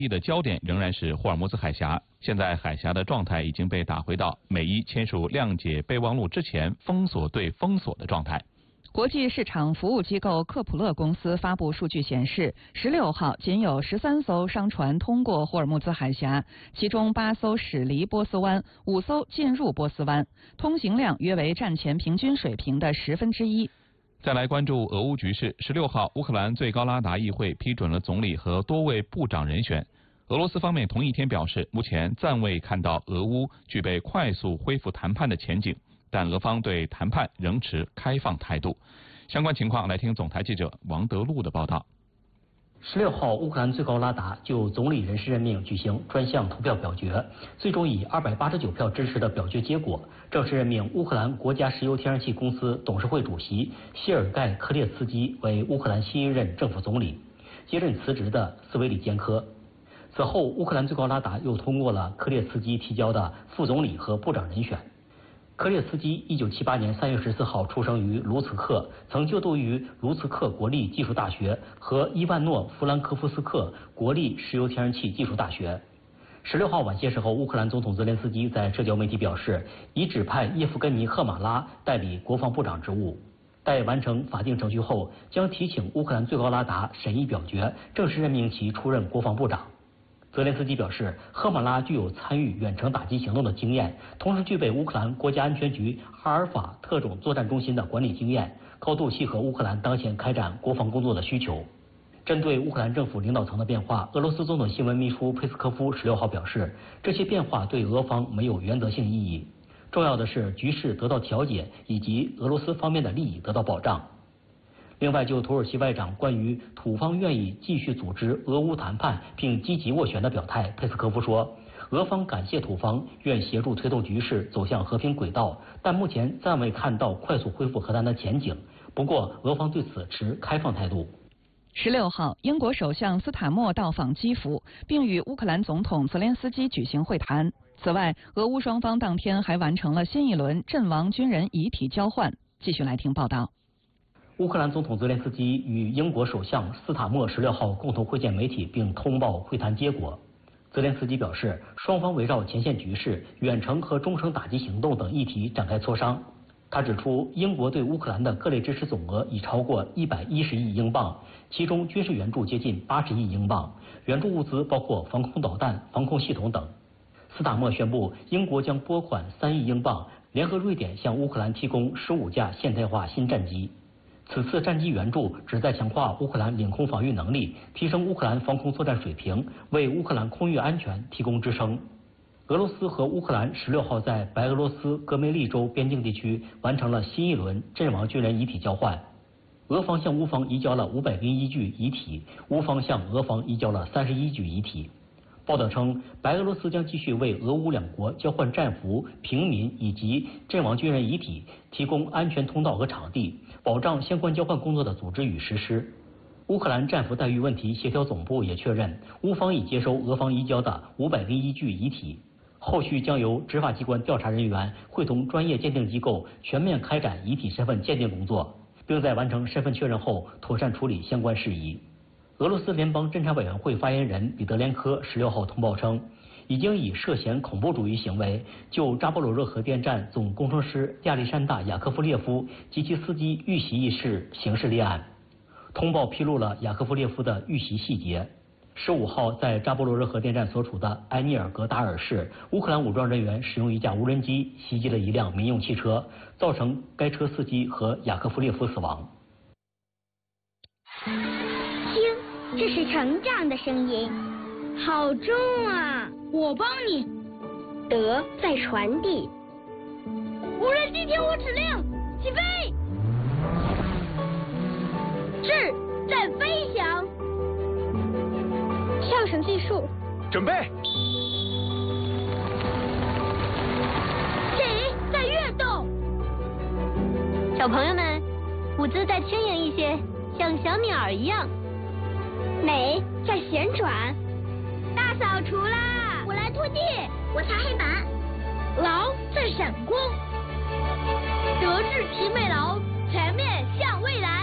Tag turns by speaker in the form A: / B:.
A: 的焦点仍然是霍尔木兹海峡。现在海峡的状态已经被打回到美伊签署谅解备忘录之前封锁对封锁的状态。
B: 国际市场服务机构克普勒公司发布数据显示，16号仅有13艘商船通过霍尔木兹海峡，其中8艘驶离波斯湾，5艘进入波斯湾，通行量约为战前平均水平的1/10。
A: 再来关注俄乌局势。16号，乌克兰最高拉达议会批准了总理和多位部长人选。俄罗斯方面同一天表示，目前暂未看到俄乌具备快速恢复谈判的前景。但俄方对谈判仍持开放态度。相关情况来听总台记者王德禄的报道。
C: 16号，乌克兰最高拉达就总理人事任命举行专项投票表决，最终以289票支持的表决结果，正式任命乌克兰国家石油天然气公司董事会主席谢尔盖·科列茨基为乌克兰新一任政府总理，接任辞职的斯维里坚科。此后，乌克兰最高拉达又通过了科列茨基提交的副总理和部长人选。科列茨基1978年3月14号出生于卢茨克，曾就读于卢茨克国立技术大学和伊万诺·弗兰科夫斯克国立石油天然气技术大学。16号晚些时候，乌克兰总统泽连斯基在社交媒体表示，已指派叶夫根尼·赫马拉代理国防部长职务。待完成法定程序后，将提请乌克兰最高拉达审议表决，正式任命其出任国防部长。泽连斯基表示，赫马拉具有参与远程打击行动的经验，同时具备乌克兰国家安全局阿尔法特种作战中心的管理经验，高度契合乌克兰当前开展国防工作的需求。针对乌克兰政府领导层的变化，俄罗斯总统新闻秘书佩斯科夫16号表示，这些变化对俄方没有原则性意义，重要的是局势得到调解，以及俄罗斯方面的利益得到保障。另外，就土耳其外长关于土方愿意继续组织俄乌谈判并积极斡旋的表态，佩斯科夫说，俄方感谢土方，愿协助推动局势走向和平轨道，但目前暂未看到快速恢复和谈的前景。不过，俄方对此持开放态度。
B: 16号，英国首相斯塔默到访基辅，并与乌克兰总统泽连斯基举行会谈。此外，俄乌双方当天还完成了新一轮阵亡军人遗体交换。继续来听报道。
C: 乌克兰总统泽连斯基与英国首相斯塔默16号共同会见媒体，并通报会谈结果。泽连斯基表示，双方围绕前线局势、远程和中程打击行动等议题展开磋商。他指出，英国对乌克兰的各类支持总额已超过110亿英镑，其中军事援助接近80亿英镑，援助物资包括防空导弹、防空系统等。斯塔默宣布，英国将拨款3亿英镑，联合瑞典向乌克兰提供15架现代化新战机。此次战机援助旨在强化乌克兰领空防御能力，提升乌克兰防空作战水平，为乌克兰空域安全提供支撑。俄罗斯和乌克兰16号在白俄罗斯戈梅利州边境地区完成了新一轮阵亡军人遗体交换。俄方向乌方移交了501具遗体，乌方向俄方移交了31具遗体。报道称，白俄罗斯将继续为俄乌两国交换战俘、平民以及阵亡军人遗体提供安全通道和场地，保障相关交换工作的组织与实施。乌克兰战俘待遇问题协调总部也确认，乌方已接收俄方移交的501具遗体，后续将由执法机关调查人员会同专业鉴定机构全面开展遗体身份鉴定工作，并在完成身份确认后妥善处理相关事宜。俄罗斯联邦侦察委员会发言人彼得连科16号通报称，已经以涉嫌恐怖主义行为就扎波罗热核电站总工程师亚历山大·雅科夫列夫及其司机遇袭一事刑事立案。通报披露了雅科夫列夫的遇袭细节。15号，在扎波罗热核电站所处的埃涅尔格达尔市，乌克兰武装人员使用一架无人机袭击了一辆民用汽车，造成该车司机和雅科夫列夫死亡。
D: 听，这是成长的声音，好重啊！
E: 我帮你。
D: 德在传递。
E: 无人机听我指令，起飞。是，在飞翔。
D: 跳绳计数，
F: 准备。
E: 谁在跃动？
D: 小朋友们，舞姿再轻盈一些，像小鸟一样。美在旋转。
E: 大扫除啦！
D: 我来拖地，我擦黑板。
E: 劳在闪光。德智体美劳，全面向未来。